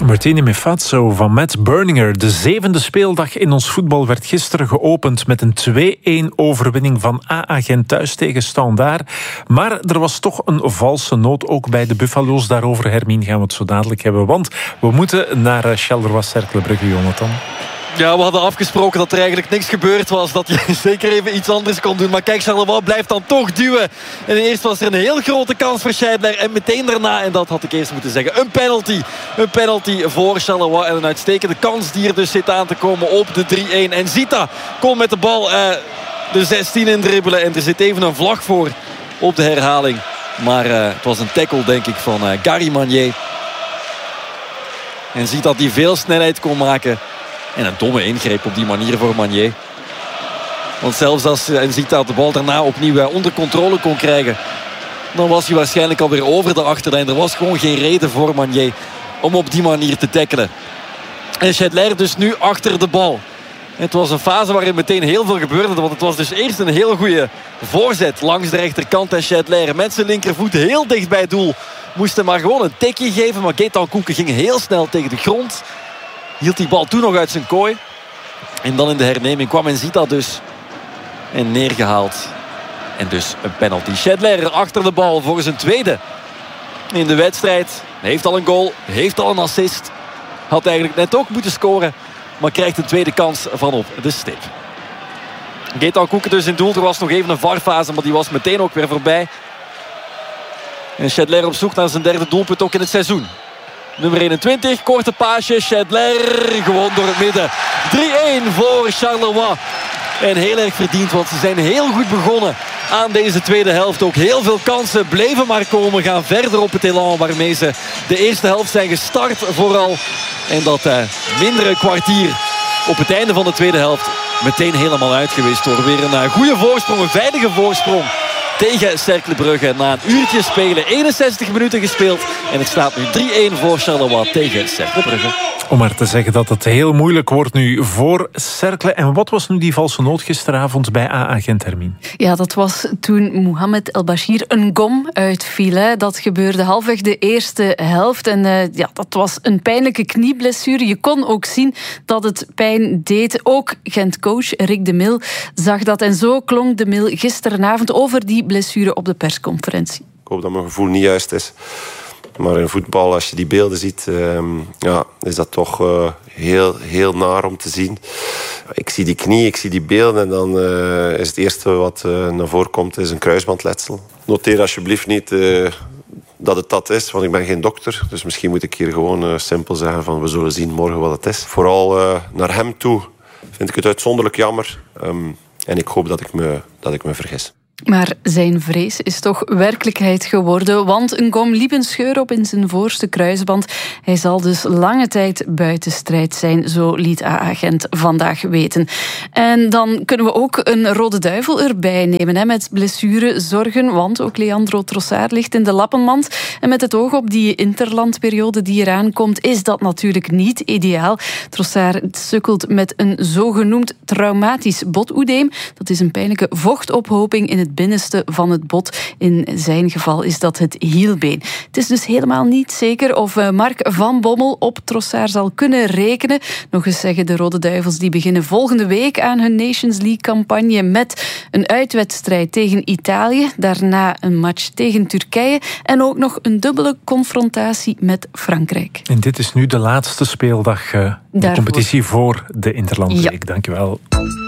Martini Mefazzo van Matt Berninger. De 7e speeldag in ons voetbal werd gisteren geopend met een 2-1 overwinning van AA Gent thuis tegen Standaard. Maar er was toch een valse noot ook bij de Buffalo's. Daarover, Hermine, gaan we het zo dadelijk hebben. Want we moeten naar Charleroi-Cercle Brugge, Jonathan. Ja, we hadden afgesproken dat er eigenlijk niks gebeurd was. Dat je zeker even iets anders kon doen. Maar kijk, Charleroi blijft dan toch duwen. En eerst was er een heel grote kans voor Scheidler. En meteen daarna, en dat had ik eerst moeten zeggen, een penalty. Een penalty voor Charleroi. En een uitstekende kans die er dus zit aan te komen op de 3-1. En Zita kon met de bal de 16 indribbelen. En er zit even een vlag voor op de herhaling. Maar het was een tackle, denk ik, van Gary Magnier. En Zita die veel snelheid kon maken. En een domme ingreep op die manier voor Magnier. Want zelfs als Zita de bal daarna opnieuw onder controle kon krijgen, dan was hij waarschijnlijk alweer over de achterlijn. Er was gewoon geen reden voor Magnier om op die manier te tackelen. En Scheidler dus nu achter de bal. Het was een fase waarin meteen heel veel gebeurde. Want het was dus eerst een heel goede voorzet langs de rechterkant. En Scheidler met zijn linkervoet heel dicht bij het doel. Moest hem maar gewoon een tikje geven. Maar Gaëtan Koeken ging heel snel tegen de grond. Hield die bal toen nog uit zijn kooi. En dan in de herneming kwam Zita dus. En neergehaald. En dus een penalty. Scheidler achter de bal voor zijn tweede in de wedstrijd. Heeft al een goal. Heeft al een assist. Had eigenlijk net ook moeten scoren. Maar krijgt een tweede kans van op de stip. Gaëtan Koeken dus in doel. Er was nog even een VAR-fase. Maar die was meteen ook weer voorbij. En Scheidler op zoek naar zijn derde doelpunt ook in het seizoen. Nummer 21, korte paasje, Scheidler, gewoon door het midden. 3-1 voor Charleroi. En heel erg verdiend, want ze zijn heel goed begonnen aan deze tweede helft. Ook heel veel kansen bleven maar komen, gaan verder op het elan waarmee ze de eerste helft zijn gestart vooral. En dat mindere kwartier op het einde van de tweede helft meteen helemaal uitgewist door weer een goede voorsprong, een veilige voorsprong tegen Cercle Brugge. Na een uurtje spelen, 61 minuten gespeeld. En het staat nu 3-1 voor Charleroi tegen Cercle Brugge. Om maar te zeggen dat het heel moeilijk wordt nu voor Cercle. En wat was nu die valse noot gisteravond bij AA Gent, Hermine? Ja, dat was toen Mohamed El Bachir een gom uitviel. Hè. Dat gebeurde halfweg de eerste helft. En dat was een pijnlijke knieblessure. Je kon ook zien dat het pijn deed. Ook Gent-coach Rick de Mil zag dat. En zo klonk de Mil gisteravond over die blessure op de persconferentie. Ik hoop dat mijn gevoel niet juist is. Maar in voetbal, als je die beelden ziet, is dat toch heel, heel naar om te zien. Ik zie die knie, ik zie die beelden en dan is het eerste wat naar voren komt is een kruisbandletsel. Noteer alsjeblieft niet dat het dat is, want ik ben geen dokter. Dus misschien moet ik hier gewoon simpel zeggen van we zullen zien morgen wat het is. Vooral naar hem toe vind ik het uitzonderlijk jammer. En ik hoop dat ik me vergis. Maar zijn vrees is toch werkelijkheid geworden, want een gom liep een scheur op in zijn voorste kruisband. Hij zal dus lange tijd buiten strijd zijn, zo liet AA Gent vandaag weten. En dan kunnen we ook een Rode Duivel erbij nemen, met blessurezorgen, want ook Leandro Trossard ligt in de lappenmand. En met het oog op die interlandperiode die eraan komt, is dat natuurlijk niet ideaal. Trossard sukkelt met een zogenoemd traumatisch botoedeem. Dat is een pijnlijke vochtophoping in het binnenste van het bot. In zijn geval is dat het hielbeen. Het is dus helemaal niet zeker of Mark van Bommel op Trossard zal kunnen rekenen. Nog eens zeggen de Rode Duivels, die beginnen volgende week aan hun Nations League-campagne met een uitwedstrijd tegen Italië, daarna een match tegen Turkije en ook nog een dubbele confrontatie met Frankrijk. En dit is nu de laatste speeldag de competitie voor de Interland League. Ja. Dank je wel.